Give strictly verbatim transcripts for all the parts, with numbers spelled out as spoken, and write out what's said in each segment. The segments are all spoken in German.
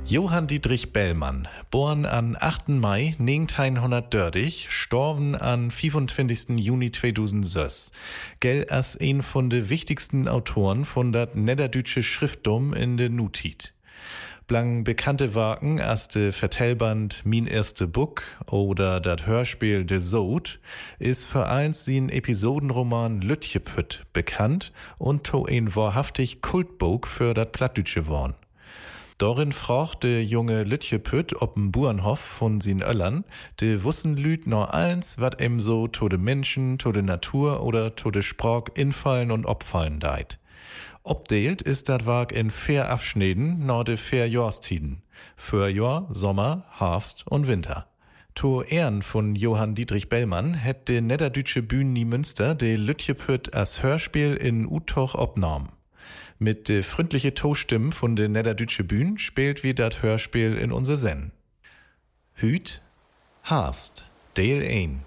Johann Dietrich Bellmann, geboren am achten Mai neunzehnhundertdreißig, gestorben am fünfundzwanzigsten Juni zweitausendsechs, gell als ein von de wichtigsten Autoren von dat niederdeutsche Schrifttum in de Nutit. Blang bekannte Werken als de Vertellband Min erste Buch oder dat Hörspiel De Sod ist vor allem sein Episodenroman Lütjepütt bekannt und to ein wahrhaftig Kultbuch für dat Plattdütsche worn. Dorin fragt de junge Lütjepütt ob'n Burenhof von sin Öllern, de wussen Lüt nur eins, wat em so to de Menschen, to de Natur oder to de Sprach infallen und opfallen deit. Obdeelt ist dat Werk in vier Abschnitten nach de vier Jahrstiden. Frühjahr, Sommer, Herbst und Winter. To Ehren von Johann Dietrich Bellmann hätt de niederdeutsche Bühne Münster de Lütjepütt als Hörspiel in Utoch obnorm. Mit de freundliche Tostimmen von de niederdeutsche Bühne spielt wie dat Hörspiel in unser Sen. Hüt, Herbst, Deel ein.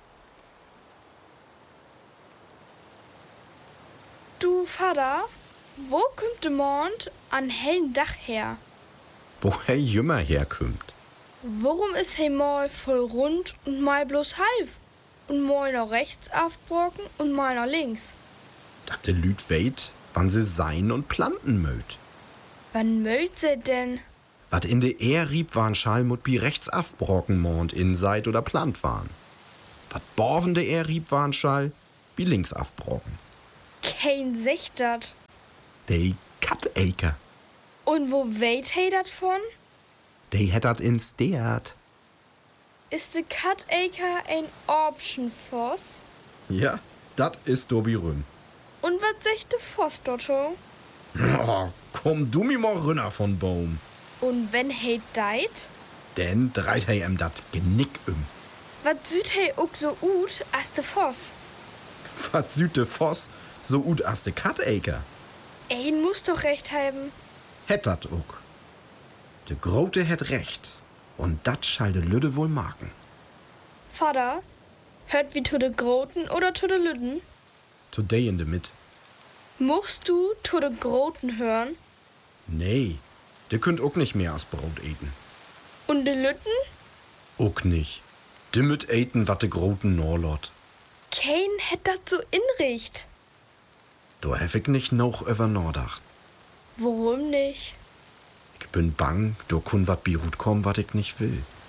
Du Vater, wo kommt de Mond an hellen Dach her? Wo er jümmer herkommt. Warum ist he mal voll rund und mal bloß halb? Und mal nach rechts aufbrocken und mal nach links? Dat de Lüt weht, wann sie sein und planten mögt. Wann mögt sie denn? Wat in de Ehrrieb waren Schall mut bi rechts afbrocken mond inseit oder plant waren. Wat borven de Ehrrieb waren Schall bi links afbrocken. Kein secht dat. De Katteker. Und wo weht he dat von? De het dat ins Deert. Ist de Katteker ein Orbschenfoss? Ja, dat is dobi rün. Und wat secht de Voss dotto? Oh, komm du mi mal rünner von Baum. Und wenn he deit? Denn dreit he em dat Genick um. Wat süd he ook so ut as de Voss? Wat süd de Voss so ut as de Katteker? Ein muss doch recht haben. Het dat ook. De Grote het recht. Und dat schall de Lüde wohl maken. Vater, hört wie to de Groten oder to de Lüden? Today in de Mit. Muchst du to de Groten hören? Nee, de könnt ook nicht mehr als Brot eten. Und de Lütten? Ook nicht. De müt eten wat de Groten norlot. Kein hätt dat so inricht. Da hef ich nicht noch über nachdacht. Warum nicht? Ich bin bang, da kun wat bi Rut kommen, wat ich nicht will.